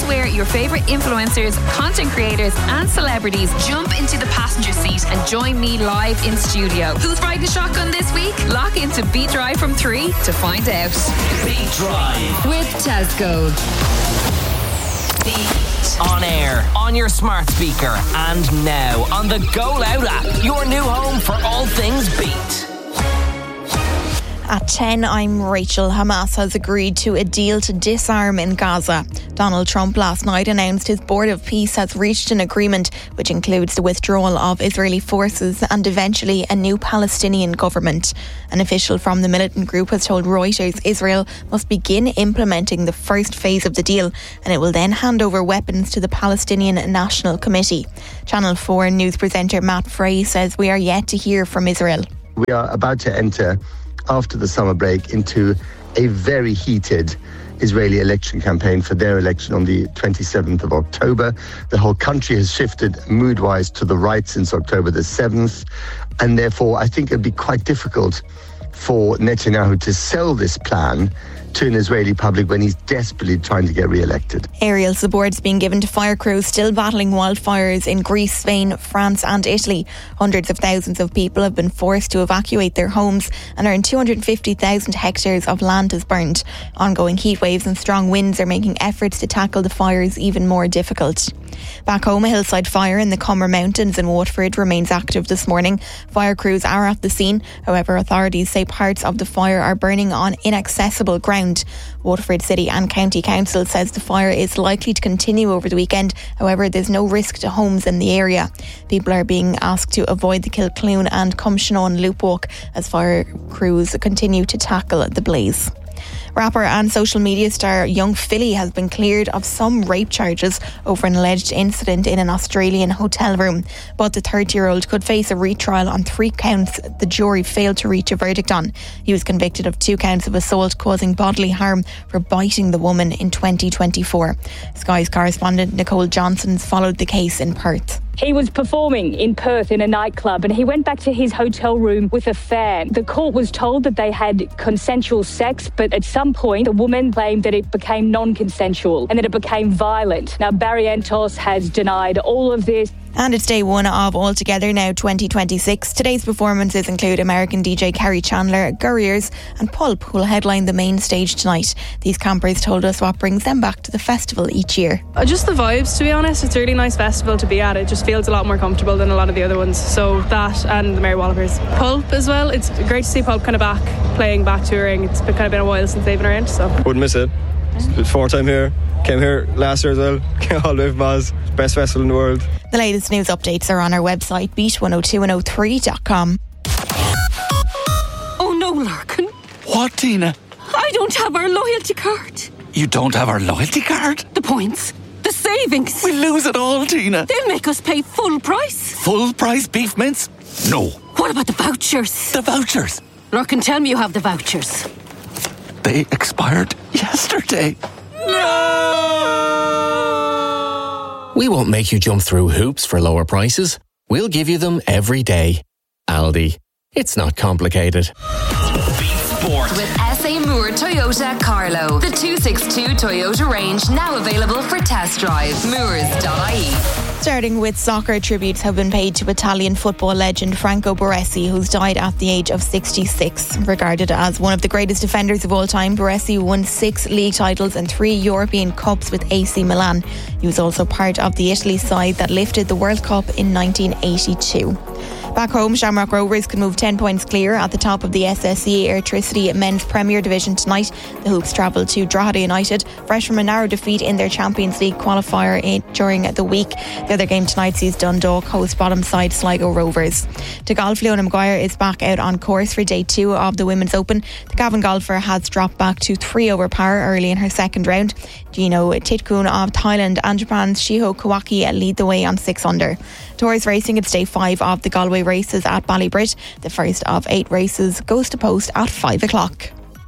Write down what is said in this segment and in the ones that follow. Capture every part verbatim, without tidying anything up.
where your favourite influencers, content creators and celebrities jump into the passenger seat and join me live in studio. Who's riding shotgun this week? Lock into Beat Drive from three to find out. Beat Drive with Tesco. Beat on air, on your smart speaker, and now on the Go Loud app, your new home for all things Beat. At ten, I'm Rachel. Hamas has agreed to a deal to disarm in Gaza. Donald Trump last night announced his Board of Peace has reached an agreement which includes the withdrawal of Israeli forces and eventually a new Palestinian government. An official from the militant group has told Reuters Israel must begin implementing the first phase of the deal and it will then hand over weapons to the Palestinian National Committee. Channel four news presenter Matt Frey says we are yet to hear from Israel. We are about to enter after the summer break into a very heated Israeli election campaign for their election on the twenty-seventh of October. The whole country has shifted mood-wise to the right since October the seventh, and therefore I think it'd be quite difficult for Netanyahu to sell this plan to an Israeli public when he's desperately trying to get re-elected. Aerial support's being given to fire crews still battling wildfires in Greece, Spain, France and Italy. Hundreds of thousands of people have been forced to evacuate their homes and around two hundred fifty thousand hectares of land is burned. Ongoing heat waves and strong winds are making efforts to tackle the fires even more difficult. Back home, a hillside fire in the Comer Mountains in Waterford remains active this morning. Fire crews are at the scene. However, authorities say parts of the fire are burning on inaccessible ground. Waterford City and County Council says the fire is likely to continue over the weekend. However, there's no risk to homes in the area. People are being asked to avoid the Kilcloon and Cumshanon loopwalk as fire crews continue to tackle the blaze. Rapper and social media star Young Philly has been cleared of some rape charges over an alleged incident in an Australian hotel room. But the thirty-year-old could face a retrial on three counts the jury failed to reach a verdict on. He was convicted of two counts of assault causing bodily harm for biting the woman in twenty twenty-four. Sky's correspondent Nicole Johnson followed the case in Perth. He was performing in Perth in a nightclub and he went back to his hotel room with a fan. The court was told that they had consensual sex, but at some point the woman claimed that it became non-consensual and that it became violent. Now Barry Entos has denied all of this. And it's day one of All Together Now twenty twenty-six. Today's performances include American D J Kerry Chandler, Gurriers and Pulp, who will headline the main stage tonight. These campers told us what brings them back to the festival each year. Uh, just the vibes, to be honest. It's a really nice festival to be at. It just feels a lot more comfortable than a lot of the other ones. So that and the Mary Wallopers. Pulp as well. It's great to see Pulp kind of back, playing, back touring. It's been, kind of been a while since they've been around. So wouldn't miss it. It's fourth time here. Came here last year as well. Came all the way from Oz. Best festival in the world. The latest news updates are on our website, beat one oh two one oh three dot com. Oh no, Larkin. What, Tina? I don't have our loyalty card. You don't have our loyalty card? The points. The savings. We lose it all, Tina. They'll make us pay full price. Full price beef mince? No. What about the vouchers? The vouchers? Larkin, tell me you have the vouchers. They expired yesterday. No! We won't make you jump through hoops for lower prices. We'll give you them every day. Aldi. It's not complicated. With S A Moore Toyota Carlo. The two sixty-two Toyota range now available for test drive. Moores dot I E. Starting with soccer, tributes have been paid to Italian football legend Franco Baresi, who's died at the age of sixty-six. Regarded as one of the greatest defenders of all time, Baresi won six league titles and three European Cups with A C Milan. He was also part of the Italy side that lifted the World Cup in nineteen eighty-two. Back home, Shamrock Rovers can move ten points clear at the top of the S S E Airtricity Men's Premier Division tonight. The Hoops travel to Drogheda United, fresh from a narrow defeat in their Champions League qualifier in, during the week. The other game tonight sees Dundalk host bottom side Sligo Rovers. To golf, Leona Maguire is back out on course for day two of the Women's Open. The Cavan golfer has dropped back to three over par early in her second round. Gino Titkun of Thailand and Japan's Shiho Kawaki lead the way on six under. Tours racing, it's day five of the Galway races at Ballybrit. The first of eight races goes to post at five o'clock.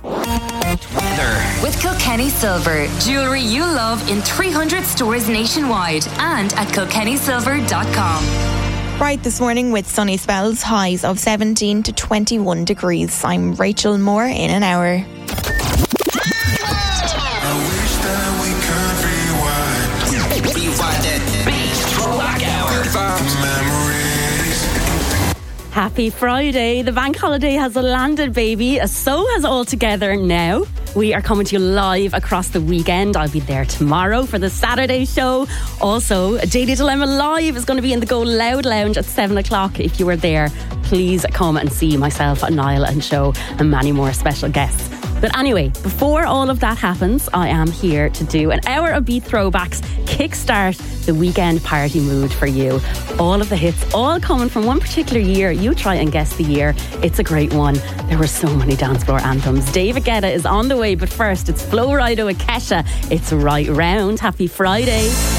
With Kilkenny Silver, jewellery you love in three hundred stores nationwide and at kilkenny silver dot com. Bright this morning with sunny spells, highs of seventeen to twenty-one degrees. I'm Rachel Moore in an hour. I wish that we could rewind. Happy Friday. The bank holiday has landed, baby. So has All Together now. We are coming to you live across the weekend. I'll be there tomorrow for the Saturday show. Also, Daily Dilemma Live is going to be in the Go Loud Lounge at seven o'clock. If you are there, please come and see myself, Niall and Show and many more special guests. But anyway, before all of that happens, I am here to do an hour of beat throwbacks, kickstart the weekend party mood for you. All of the hits, all coming from one particular year. You try and guess the year. It's a great one. There were so many dance floor anthems. David Guetta is on the way, but first it's Flo Rida with Kesha. It's Right Round. Happy Friday.